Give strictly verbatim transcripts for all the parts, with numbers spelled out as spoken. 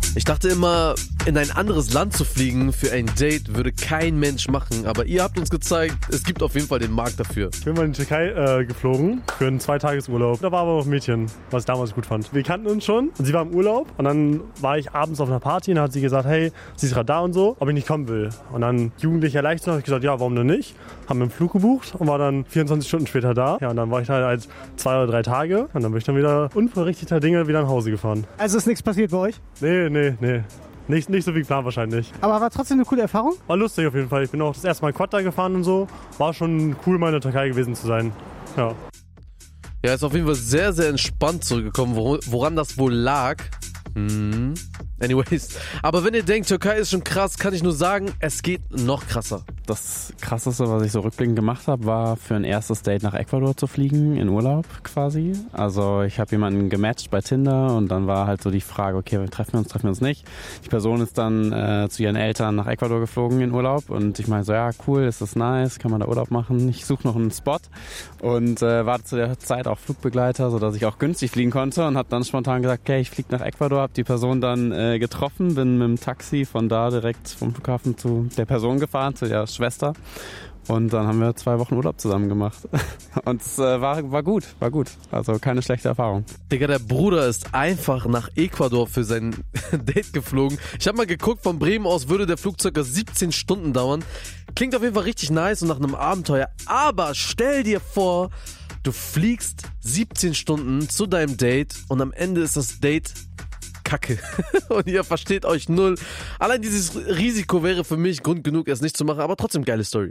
Ich dachte immer, in ein anderes Land zu fliegen für ein Date würde kein Mensch machen, aber ihr habt uns gezeigt, es gibt auf jeden Fall den Markt dafür. Ich bin mal in die Türkei äh, geflogen für einen Zweitagesurlaub. Da war aber noch ein Mädchen, was ich damals gut fand. Wir kannten uns schon und sie war im Urlaub und dann war ich abends auf einer Party und dann hat sie gesagt, hey, sie ist gerade da und so, ob ich nicht kommen will. Und dann jugendlich erleichtert habe ich gesagt, ja, warum denn nicht? Haben einen Flug gebucht und war dann vierundzwanzig Stunden später da. Ja, und dann war ich da halt zwei oder drei Tage und dann bin ich dann wieder unverrichteter Dinge wieder nach Hause gefahren. Also ist nichts passiert bei euch? Nee, nee, nee. Nicht, nicht so wie geplant wahrscheinlich. Aber war trotzdem eine coole Erfahrung? War lustig auf jeden Fall. Ich bin auch das erste Mal Quad da gefahren und so. War schon cool, mal in der Türkei gewesen zu sein. Ja. Ja, ist auf jeden Fall sehr, sehr entspannt zurückgekommen, woran das wohl lag. Hm. Anyways, aber wenn ihr denkt, Türkei ist schon krass, kann ich nur sagen, es geht noch krasser. Das Krasseste, was ich so rückblickend gemacht habe, war für ein erstes Date nach Ecuador zu fliegen, in Urlaub quasi. Also ich habe jemanden gematcht bei Tinder und dann war halt so die Frage, okay, treffen wir uns, treffen wir uns nicht. Die Person ist dann äh, zu ihren Eltern nach Ecuador geflogen in Urlaub und ich meine so, ja cool, ist das nice, kann man da Urlaub machen. Ich suche noch einen Spot und äh, war zu der Zeit auch Flugbegleiter, sodass ich auch günstig fliegen konnte und habe dann spontan gesagt, okay, ich fliege nach Ecuador, habe die Person dann äh, getroffen, bin mit dem Taxi von da direkt vom Flughafen zu der Person gefahren, zu der Schwester. Und dann haben wir zwei Wochen Urlaub zusammen gemacht. Und es äh, war, war gut, war gut. Also keine schlechte Erfahrung. Digga, der Bruder ist einfach nach Ecuador für sein Date geflogen. Ich habe mal geguckt, von Bremen aus würde der Flug ca. siebzehn Stunden dauern. Klingt auf jeden Fall richtig nice und nach einem Abenteuer. Aber stell dir vor, du fliegst siebzehn Stunden zu deinem Date und am Ende ist das Date Kacke. Und ihr versteht euch null. Allein dieses Risiko wäre für mich Grund genug, es nicht zu machen, aber trotzdem geile Story.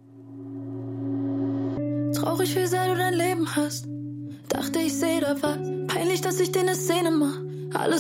Traurig, wie sehr du dein Leben hast. Dachte, ich seh da was. Peinlich, dass ich dir eine Szene mach. Alles